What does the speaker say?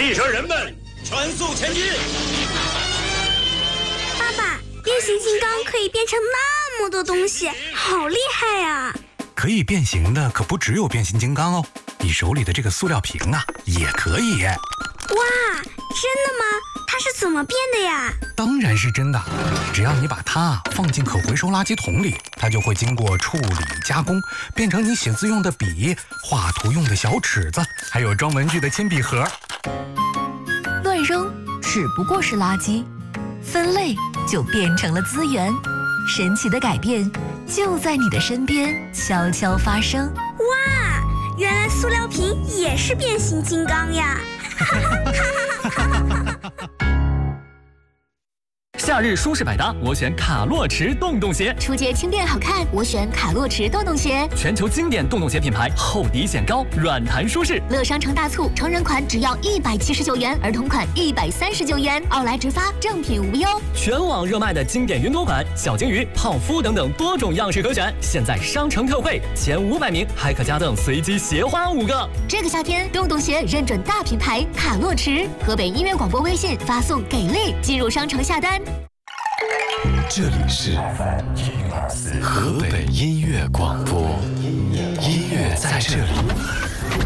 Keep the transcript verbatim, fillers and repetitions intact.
汽车人们，全速前进！ 爸爸，变形金刚可以变成那么多东西，好厉害呀！ 可以变形的可不只有变形金刚哦，你手里的这个塑料瓶啊，也可以。 哇，真的吗？它是怎么变的呀？ 当然是真的，只要你把它放进可回收垃圾桶里，它就会经过处理加工，变成你写字用的笔、画图用的小尺子，还有装文具的铅笔盒。 乱扔只不过是垃圾，分类就变成了资源。神奇的改变就在你的身边悄悄发生。 哇，原来塑料瓶也是变形金刚呀！ 夏日舒适百搭，我选卡洛驰洞洞鞋。 出街轻便好看，我选卡洛驰洞洞鞋。 全球经典洞洞鞋品牌，厚底显高，软弹舒适。 乐商城大促，成人款只要一百七十九元，儿童款一百三十九元，奥莱直发，正品无忧。 全网热卖的经典云朵款、小金鱼、泡芙等等多种样式可选，现在商城特惠，前五百名还可加赠随机鞋花五个。 这个夏天，洞洞鞋认准大品牌卡洛驰，河北音乐广播微信发送给力，进入商城下单。 这里是河北音乐广播，音乐在这里。